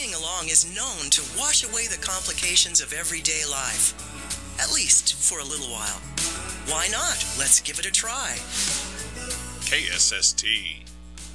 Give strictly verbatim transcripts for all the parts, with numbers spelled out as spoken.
Singing along is known to wash away the complications of everyday life. At least for a little while. Why not? Let's give it a try. K S S T.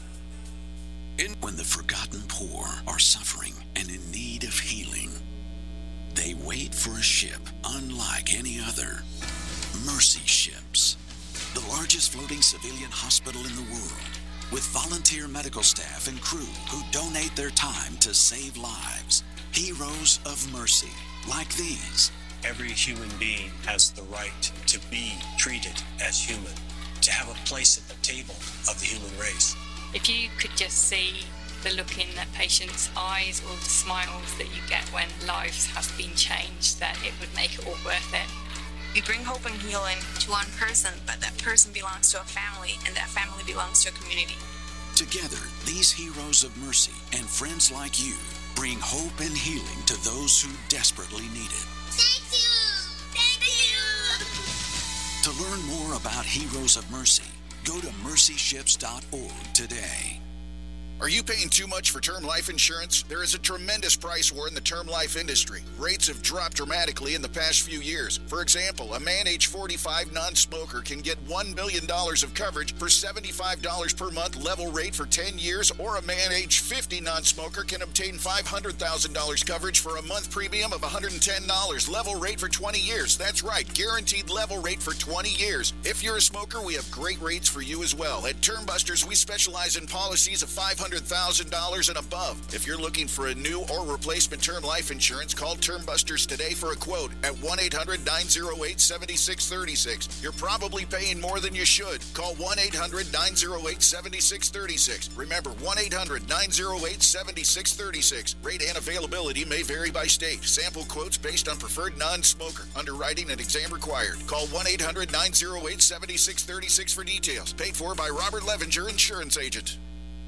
In when the forgotten poor are suffering and in need of healing, they wait for a ship unlike any other. Mercy Ships, the largest floating civilian hospital in the world, with volunteer medical staff and crew who donate their time to save lives. Heroes of mercy, like these. Every human being has the right to be treated as human, to have a place at the table of the human race. If you could just see the look in that patient's eyes or the smiles that you get when lives have been changed, then it would make it all worth it. We bring hope and healing to one person, but that person belongs to a family, and that family belongs to a community. Together, these heroes of mercy and friends like you bring hope and healing to those who desperately need it. Thank you! Thank you! To learn more about Heroes of Mercy, go to mercy ships dot org today. Are you paying too much for term life insurance? There is a tremendous price war in the term life industry. Rates have dropped dramatically in the past few years. For example, a man age forty-five non-smoker can get one million dollars of coverage for seventy-five dollars per month level rate for ten years, or a man age fifty non-smoker can obtain five hundred thousand dollars coverage for a month premium of one hundred ten dollars level rate for twenty years. That's right, guaranteed level rate for twenty years. If you're a smoker, we have great rates for you as well. At Term Busters, we specialize in policies of five hundred thousand dollars and above. If you're looking for a new or replacement term life insurance, call Term Busters today for a quote at one eight hundred nine oh eight seven six three six. You're probably paying more than you should. Call one eight hundred nine oh eight seven six three six. Remember, one eight hundred nine oh eight seven six three six. Rate and availability may vary by state. Sample quotes based on preferred non-smoker. Underwriting and exam required. Call one eight hundred nine oh eight seven six three six for details. Paid for by Robert Levenger, insurance agent.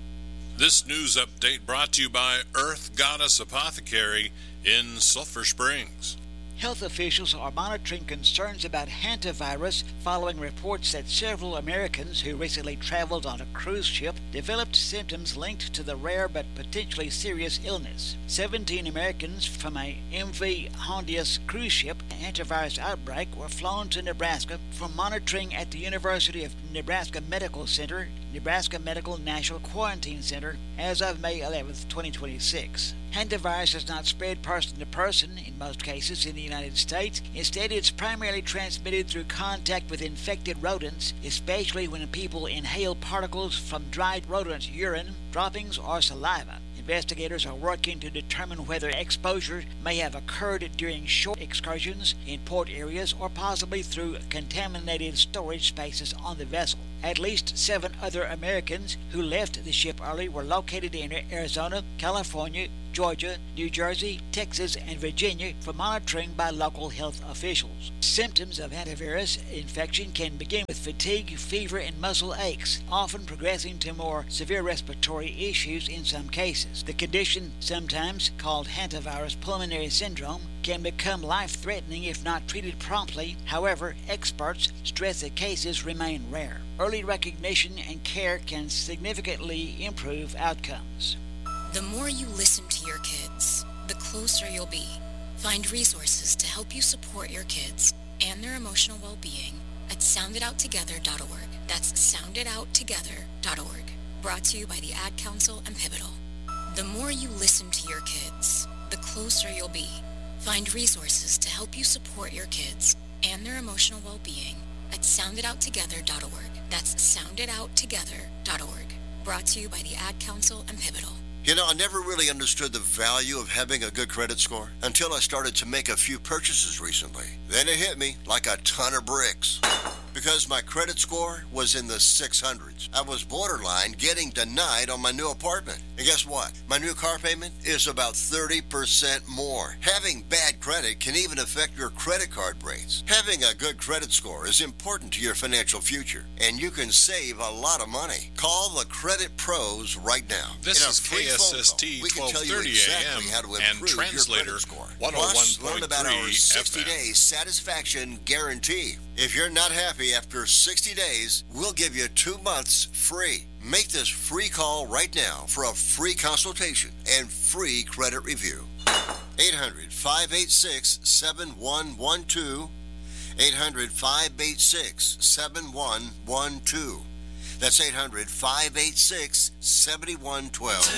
This news update brought to you by Earth Goddess Apothecary in Sulphur Springs. Health officials are monitoring concerns about hantavirus following reports that several Americans who recently traveled on a cruise ship developed symptoms linked to the rare but potentially serious illness. seventeen Americans from a M V Hondius cruise ship hantavirus outbreak were flown to Nebraska for monitoring at the University of Nebraska Medical Center, Nebraska Medical National Quarantine Center, as of May eleventh, twenty twenty-six. Hantavirus does not spread person to person in most cases in the United States. Instead, it's primarily transmitted through contact with infected rodents, especially when people inhale particles from dried rodent urine, droppings, or saliva. Investigators are working to determine whether exposure may have occurred during short excursions in port areas or possibly through contaminated storage spaces on the vessel. At least seven other Americans who left the ship early were located in Arizona, California, Georgia, New Jersey, Texas, and Virginia for monitoring by local health officials. Symptoms of hantavirus infection can begin with fatigue, fever, and muscle aches, often progressing to more severe respiratory issues in some cases. The condition, sometimes called hantavirus pulmonary syndrome, can become life-threatening if not treated promptly. However, experts stress that cases remain rare. Early recognition and care can significantly improve outcomes. The more you listen to your kids, the closer you'll be. Find resources to help you support your kids and their emotional well-being at sound it out together dot org. That's sound it out together dot org. Brought to you by the Ad Council and Pivotal. The more you listen to your kids, the closer you'll be. Find resources to help you support your kids and their emotional well-being at sound it out together dot org. That's sound it out together dot org. Brought to you by the Ad Council and Pivotal. You know, I never really understood the value of having a good credit score until I started to make a few purchases recently. Then it hit me like a ton of bricks. Because my credit score was in the six hundreds. I was borderline getting denied on my new apartment. And guess what? My new car payment is about thirty percent more. Having bad credit can even affect your credit card rates. Having a good credit score is important to your financial future, and you can save a lot of money. Call the Credit Pros right now. This is K S S T twelve thirty A M and translator one oh one point three learn about our sixty day F M. satisfaction guarantee. If you're not happy Finally, after sixty days, we'll give you two months free. Make this free call right now for a free consultation and free credit review. eight hundred, five eight six, seven one one two. eight hundred, five eight six, seven one one two. That's eight hundred, five eight six, seven one one two.